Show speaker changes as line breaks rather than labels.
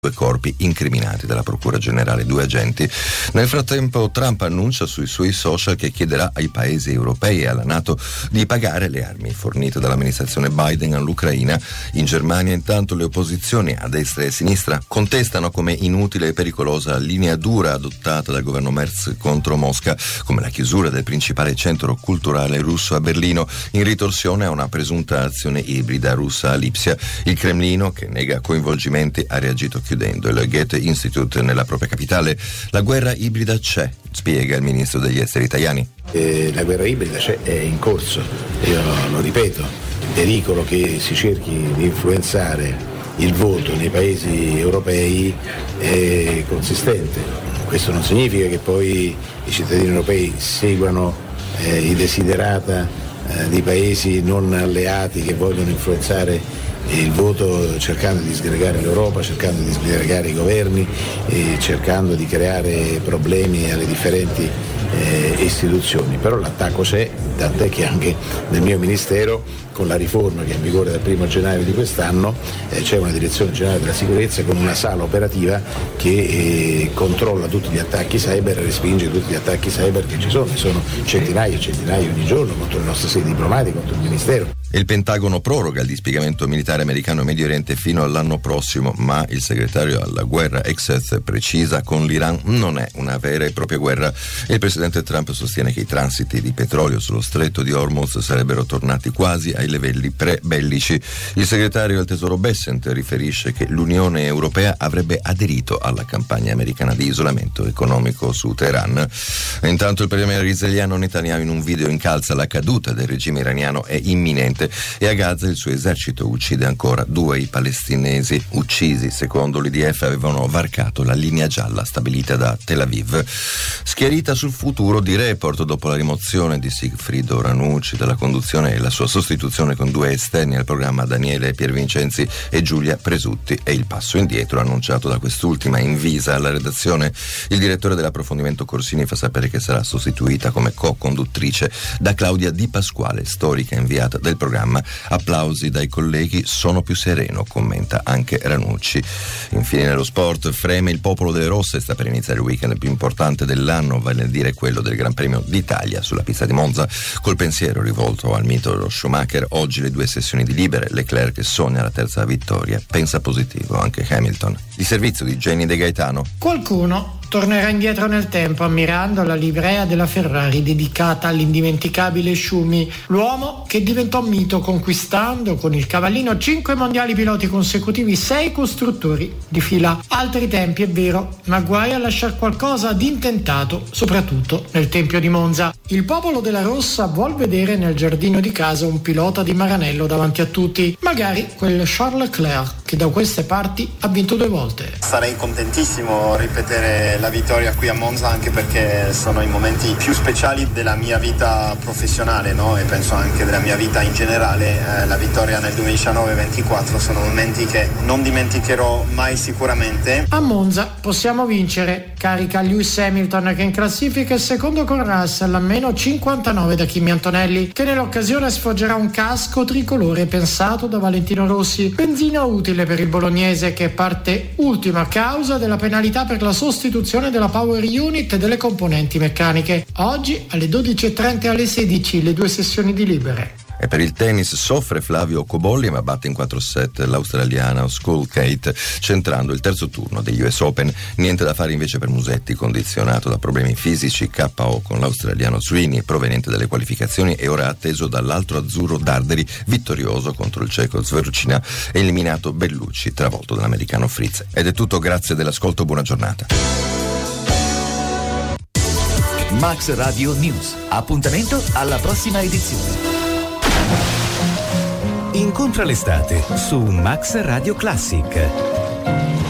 due corpi incriminati dalla Procura Generale, 2 agenti. Nel frattempo Trump annuncia sui suoi social che chiederà ai paesi europei e alla NATO di pagare le armi fornite dall'amministrazione Biden all'Ucraina. In Germania intanto le opposizioni a destra e a sinistra contestano come inutile e pericolosa linea dura adottata dal governo Merz contro Mosca, come la chiusura del principale centro culturale russo a Berlino in ritorsione a una presunta azione ibrida russa a Lipsia. Il Cremlino, che nega coinvolgimenti, ha reagito chiudendo il Goethe Institute nella propria capitale. La guerra ibrida c'è, spiega il ministro degli esteri Tajani.
La guerra ibrida c'è, è in corso, io lo ripeto, il pericolo che si cerchi di influenzare il voto nei paesi europei è consistente. Questo non significa che poi i cittadini europei seguano i desiderata di paesi non alleati che vogliono influenzare il voto, cercando di sgregare l'Europa, cercando di sgregare i governi e cercando di creare problemi alle differenti istituzioni. Però l'attacco c'è, tant'è che anche nel mio ministero, con la riforma che è in vigore dal 1 gennaio di quest'anno, c'è una direzione generale della sicurezza con una sala operativa che controlla tutti gli attacchi cyber e respinge tutti gli attacchi cyber che ci sono centinaia e centinaia ogni giorno contro le nostre sedi diplomatiche, contro il ministero.
Il Pentagono proroga il dispiegamento militare americano in Medio Oriente fino all'anno prossimo, ma il segretario alla guerra Exeth precisa: con l'Iran non è una vera e propria guerra. Il presidente Trump sostiene che i transiti di petrolio sullo stretto di Hormuz sarebbero tornati quasi ai livelli pre-bellici. Il segretario al Tesoro Bessent riferisce che l'Unione Europea avrebbe aderito alla campagna americana di isolamento economico su Teheran. Intanto il premier israeliano Netanyahu in un video incalza: la caduta del regime iraniano è imminente e a Gaza il suo esercito uccide ancora 2 i palestinesi uccisi. Secondo l'IDF avevano varcato la linea gialla stabilita da Tel Aviv. Schiarita sul futuro di Report dopo la rimozione di Sigfrido Ranucci dalla conduzione e la sua sostituzione con 2 esterni al programma, Daniele Piervincenzi e Giulia Presutti, e il passo indietro annunciato da quest'ultima in visa alla redazione. Il direttore dell'approfondimento Corsini fa sapere che sarà sostituita come co-conduttrice da Claudia Di Pasquale, storica inviata del programma. Applausi dai colleghi, sono più sereno, commenta anche Ranucci. Infine nello sport, freme il popolo delle rosse, sta per iniziare il weekend più importante dell'anno, vale a dire quello del Gran Premio d'Italia sulla pista di Monza. Col pensiero rivolto al mito dello Schumacher, oggi le 2 sessioni di libere, Leclerc sogna la terza vittoria, pensa positivo anche Hamilton. Di servizio di Jenny De Gaetano.
Qualcuno tornerà indietro nel tempo ammirando la livrea della Ferrari dedicata all'indimenticabile Schumi, l'uomo che diventò mito conquistando con il cavallino 5 mondiali piloti consecutivi, 6 costruttori di fila. Altri tempi, è vero, ma guai a lasciar qualcosa di intentato, soprattutto nel Tempio di Monza. Il popolo della Rossa vuol vedere nel giardino di casa un pilota di Maranello davanti a tutti, magari quel Charles Leclerc che da queste parti ha vinto 2 volte.
Sarei contentissimo ripetere la vittoria qui a Monza, anche perché sono i momenti più speciali della mia vita professionale, no? E penso anche della mia vita in generale. La vittoria nel 2019-24 sono momenti che non dimenticherò mai sicuramente.
A Monza possiamo vincere, carica Lewis Hamilton, che in classifica è secondo con Russell a meno 59 da Kimi Antonelli, che nell'occasione sfoggerà un casco tricolore pensato da Valentino Rossi, benzina utile per il bolognese che parte ultima a causa della penalità per la sostituzione della power unit e delle componenti meccaniche. Oggi alle 12:30 e alle 16 le 2 sessioni di libere.
E per il tennis soffre Flavio Cobolli, ma batte in 4 set l'australiana Skull Kate, centrando il terzo turno degli US Open. Niente da fare invece per Musetti, condizionato da problemi fisici, KO con l'australiano Sweeney, proveniente dalle qualificazioni, e ora atteso dall'altro azzurro Darderi, vittorioso contro il ceco Zvercina, e eliminato Bellucci, travolto dall'americano Fritz. Ed è tutto, grazie dell'ascolto, buona giornata.
Max Radio News. Appuntamento alla prossima edizione. Incontra l'estate su Max Radio Classic.